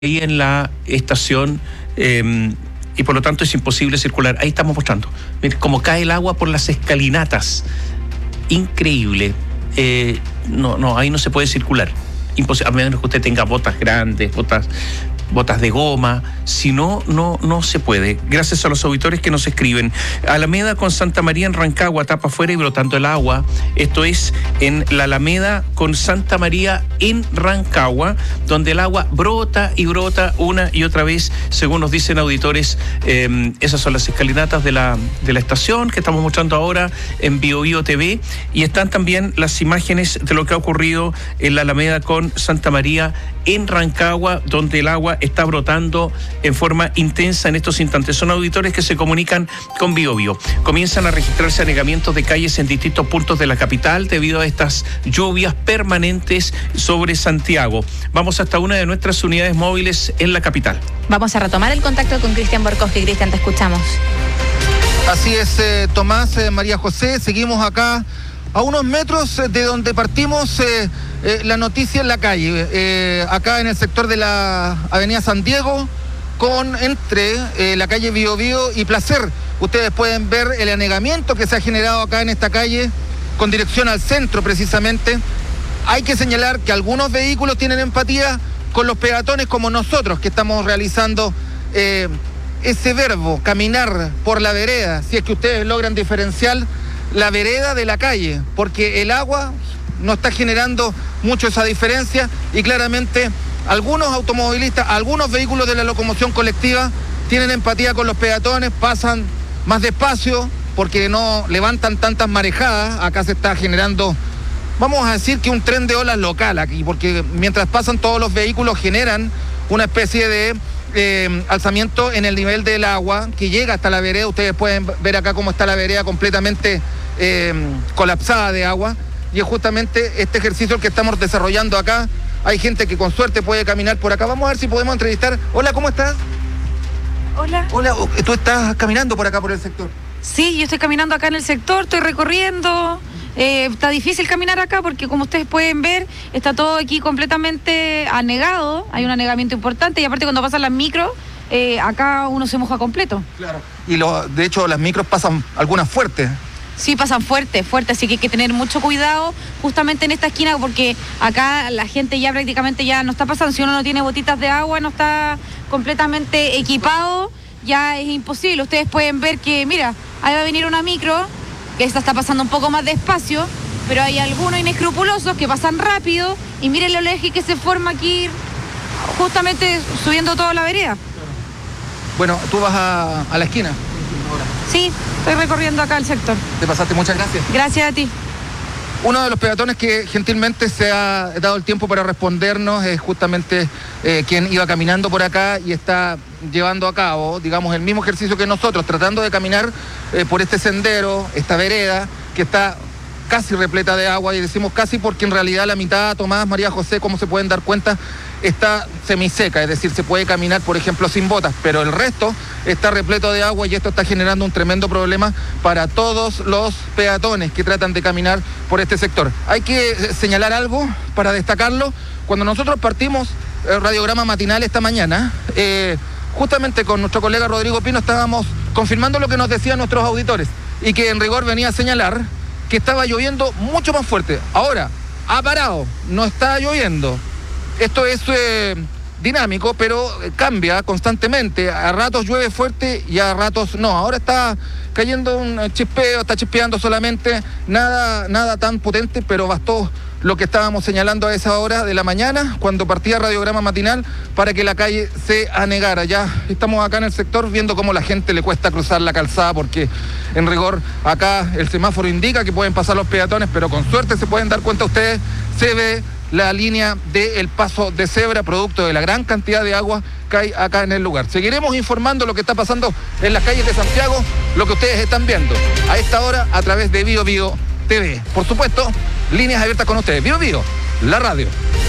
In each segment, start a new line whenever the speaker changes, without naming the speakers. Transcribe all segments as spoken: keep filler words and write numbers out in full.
ahí en la estación eh, y por lo tanto es imposible circular. Ahí estamos mostrando. Miren cómo cae el agua por las escalinatas. Increíble. Eh, no, no, ahí no se puede circular. Imposible, a menos que usted tenga botas grandes, botas, botas de goma. Si no, no, no se puede. Gracias a los auditores que nos escriben. Alameda con Santa María en Rancagua, tapa afuera y brotando el agua. Esto es en la Alameda con Santa María en Rancagua, donde el agua brota y brota una y otra vez, según nos dicen auditores. Eh, esas son las escalinatas de la, de la estación que estamos mostrando ahora en Bio Bio T V, y están también las imágenes de lo que ha ocurrido en la Alameda con Santa María en Rancagua, donde el agua está brotando en forma intensa en estos instantes. Son auditores que se comunican con Bio Bio. Comienzan a registrarse anegamientos de calles en distintos puntos de la capital debido a estas lluvias permanentes sobre Santiago. Vamos hasta una de nuestras unidades móviles en la capital.
Vamos a retomar el contacto con Cristian Borkowski. Cristian, te escuchamos.
Así es, eh, Tomás, eh, María José, seguimos acá a unos metros de donde partimos eh, eh, la noticia en la calle, eh, acá en el sector de la avenida San Diego, con entre eh, la calle Bio Bio y Placer. Ustedes pueden ver el anegamiento que se ha generado acá en esta calle, con dirección al centro precisamente. Hay que señalar que algunos vehículos tienen empatía con los peatones como nosotros, que estamos realizando eh, ese verbo, caminar por la vereda, si es que ustedes logran diferenciar la vereda de la calle, porque el agua no está generando mucho esa diferencia y claramente algunos automovilistas, algunos vehículos de la locomoción colectiva tienen empatía con los peatones, pasan más despacio porque no levantan tantas marejadas. Acá se está generando, vamos a decir que un tren de olas local aquí, porque mientras pasan todos los vehículos generan una especie de eh, alzamiento en el nivel del agua que llega hasta la vereda. Ustedes pueden ver acá cómo está la vereda completamente Eh, colapsada de agua, y es justamente este ejercicio el que estamos desarrollando acá. Hay gente que con suerte puede caminar por acá. Vamos a ver si podemos entrevistar. Hola, ¿cómo estás?
Hola.
Hola, ¿tú estás caminando por acá por el sector?
Sí, yo estoy caminando acá en el sector, estoy recorriendo. Eh, está difícil caminar acá porque, como ustedes pueden ver, está todo aquí completamente anegado. Hay un anegamiento importante y aparte cuando pasan las micros, eh, acá uno se moja completo.
Claro. Y lo, de hecho las micros pasan algunas fuertes.
Sí, pasan fuerte, fuerte, así que hay que tener mucho cuidado justamente en esta esquina porque acá la gente ya prácticamente ya no está pasando. Si uno no tiene botitas de agua, no está completamente equipado, ya es imposible. Ustedes pueden ver que, mira, ahí va a venir una micro, que esta está pasando un poco más despacio, pero hay algunos inescrupulosos que pasan rápido y miren el oleaje que se forma aquí justamente subiendo toda la vereda.
Bueno, tú vas a, a la esquina.
Sí, estoy recorriendo acá el sector.
Te pasaste, muchas gracias.
Gracias a ti.
Uno de los peatones que gentilmente se ha dado el tiempo para respondernos es justamente eh, quien iba caminando por acá y está llevando a cabo, digamos, el mismo ejercicio que nosotros, tratando de caminar eh, por este sendero, esta vereda, que está casi repleta de agua, y decimos casi porque en realidad la mitad, Tomás, María José, como se pueden dar cuenta, está semiseca, es decir, se puede caminar, por ejemplo, sin botas, pero el resto está repleto de agua y esto está generando un tremendo problema para todos los peatones que tratan de caminar por este sector. Hay que señalar algo para destacarlo. Cuando nosotros partimos el radiograma matinal esta mañana, eh, justamente con nuestro colega Rodrigo Pino estábamos confirmando lo que nos decían nuestros auditores y que en rigor venía a señalar que estaba lloviendo mucho más fuerte. Ahora, ha parado, no está lloviendo. Esto es eh, dinámico, pero cambia constantemente. A ratos llueve fuerte y a ratos no. Ahora está cayendo un chispeo, está chispeando solamente. Nada, nada tan potente, pero bastó lo que estábamos señalando a esa hora de la mañana, cuando partía radiograma matinal, para que la calle se anegara. Ya estamos acá en el sector viendo cómo la gente le cuesta cruzar la calzada, porque en rigor acá el semáforo indica que pueden pasar los peatones, pero con suerte se pueden dar cuenta ustedes, se ve la línea del paso de cebra, producto de la gran cantidad de agua que hay acá en el lugar. Seguiremos informando lo que está pasando en las calles de Santiago, lo que ustedes están viendo a esta hora a través de Bio Bio T V. Por supuesto, líneas abiertas con ustedes. Bio Bio, la radio.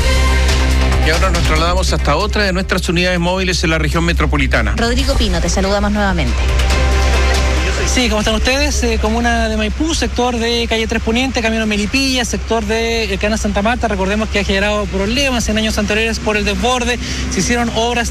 Y ahora nos trasladamos hasta otra de nuestras unidades móviles en la región metropolitana.
Rodrigo Pino, te saludamos nuevamente.
Sí, ¿cómo están ustedes? Eh, comuna de Maipú, sector de calle Tres Poniente, Camino Melipilla, sector de Cana Santa Marta. Recordemos que ha generado problemas en años anteriores por el desborde. Se hicieron obras